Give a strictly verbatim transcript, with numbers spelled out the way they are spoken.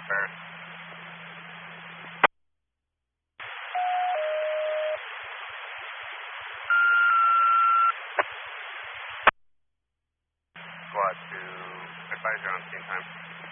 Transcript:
Paris. Squad to advise you on scene time.